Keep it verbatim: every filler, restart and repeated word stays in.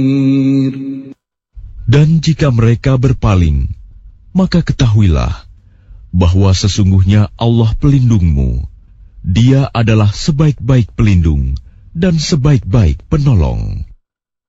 Dan jika mereka berpaling, maka ketahuilah bahwa sesungguhnya Allah pelindungmu. Dia adalah sebaik-baik pelindung dan sebaik-baik penolong.